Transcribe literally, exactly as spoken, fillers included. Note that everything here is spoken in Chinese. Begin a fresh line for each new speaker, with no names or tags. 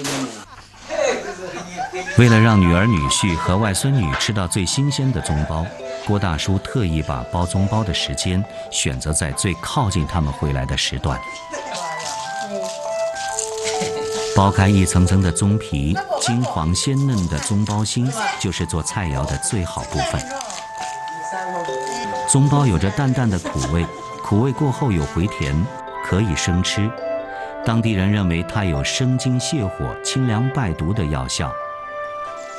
为了让女儿女婿和外孙女吃到最新鲜的棕包，郭大叔特意把包棕包的时间选择在最靠近他们回来的时段。剥开一层层的棕皮，金黄鲜嫩的棕包心就是做菜肴的最好部分。棕包有着淡淡的苦味，苦味过后有回甜，可以生吃。当地人认为它有生津泻火、清凉败毒的药效，